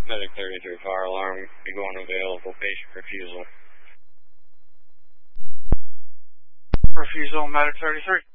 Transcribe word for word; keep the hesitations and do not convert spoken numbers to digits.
Medic thirty-three, fire alarm, be going available, patient refusal. Refusal, Medic thirty-three.